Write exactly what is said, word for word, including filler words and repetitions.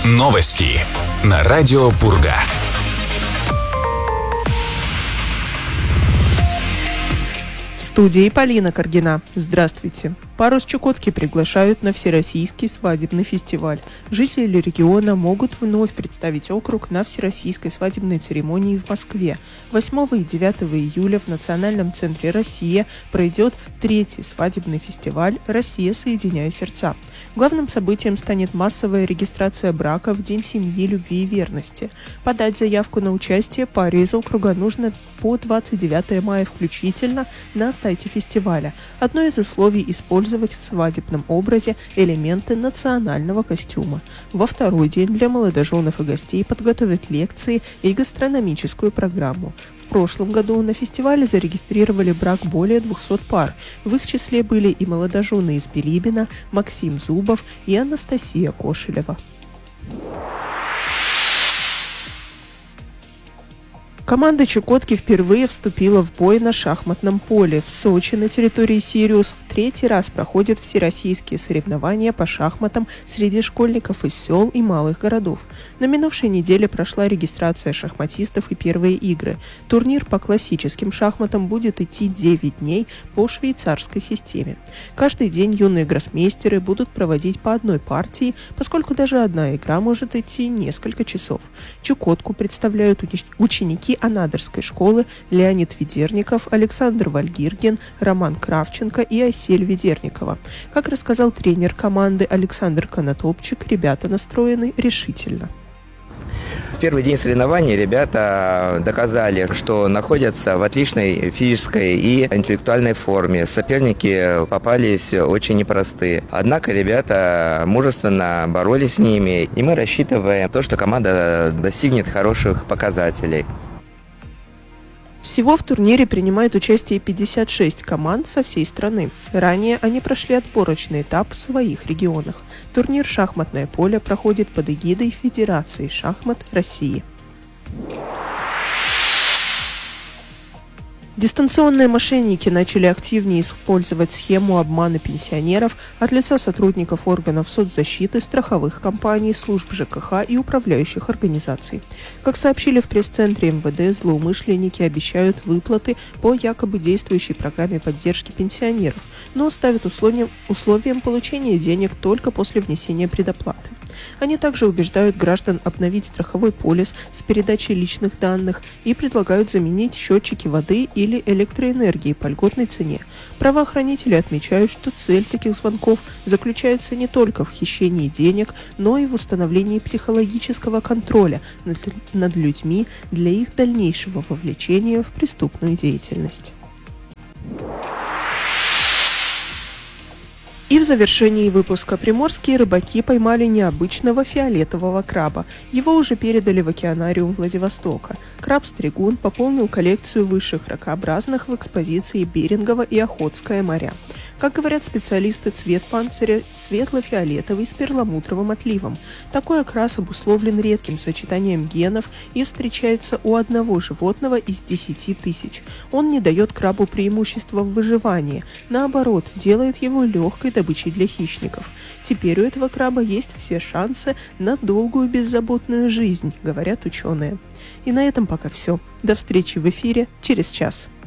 Новости на радио Пурга. В студии Полина Каргина. Здравствуйте. Парус Чукотки приглашают на Всероссийский свадебный фестиваль. Жители региона могут вновь представить округ на Всероссийской свадебной церемонии в Москве. восьмого и девятого июля в Национальном центре «Россия» пройдет третий свадебный фестиваль «Россия. Соединяя сердца». Главным событием станет массовая регистрация брака в День семьи, любви и верности. Подать заявку на участие паре из округа нужно по двадцать девятого мая включительно на сайте фестиваля. Одно из условий – использовать в свадебном образе элементы национального костюма. Во второй день для молодоженов и гостей подготовят лекции и гастрономическую программу. В прошлом году на фестивале зарегистрировали брак более двухсот пар. В их числе были и молодожены из Билибина, Максим Зубов и Анастасия Кошелева. Команда Чукотки впервые вступила в бой на шахматном поле. В Сочи на территории «Сириус» в третий раз проходят всероссийские соревнования по шахматам среди школьников из сел и малых городов. На минувшей неделе прошла регистрация шахматистов и первые игры. Турнир по классическим шахматам будет идти девять дней по швейцарской системе. Каждый день юные гроссмейстеры будут проводить по одной партии, поскольку даже одна игра может идти несколько часов. Чукотку представляют ученики Анадырской школы Леонид Ведерников, Александр Вальгиргин, Роман Кравченко и Асель Ведерникова. Как рассказал тренер команды Александр Конотопчик, ребята настроены решительно. В первый день соревнований ребята доказали, что находятся в отличной физической и интеллектуальной форме. Соперники попались очень непростые. Однако ребята мужественно боролись с ними, и мы рассчитываем на то, что команда достигнет хороших показателей. Всего в турнире принимает участие пятьдесят шесть команд со всей страны. Ранее они прошли отборочный этап в своих регионах. Турнир «Шахматное поле» проходит под эгидой Федерации шахмат России. Дистанционные мошенники начали активнее использовать схему обмана пенсионеров от лица сотрудников органов соцзащиты, страховых компаний, служб ЖКХ и управляющих организаций. Как сообщили в пресс-центре эм вэ дэ, злоумышленники обещают выплаты по якобы действующей программе поддержки пенсионеров, но ставят условием, условием получения денег только после внесения предоплаты. Они также убеждают граждан обновить страховой полис с передачей личных данных и предлагают заменить счетчики воды или электроэнергии по льготной цене. Правоохранители отмечают, что цель таких звонков заключается не только в хищении денег, но и в установлении психологического контроля над, над людьми для их дальнейшего вовлечения в преступную деятельность. И в завершении выпуска приморские рыбаки поймали необычного фиолетового краба. Его уже передали в океанариум Владивостока. Краб-стригун пополнил коллекцию высших ракообразных в экспозиции Берингово и Охотское моря. Как говорят специалисты, цвет панциря светло-фиолетовый с перламутровым отливом. Такой окрас обусловлен редким сочетанием генов и встречается у одного животного из десяти тысяч. Он не дает крабу преимущества в выживании, наоборот, делает его легкой добычей для хищников. Теперь у этого краба есть все шансы на долгую беззаботную жизнь, говорят ученые. И на этом пока все. До встречи в эфире через час.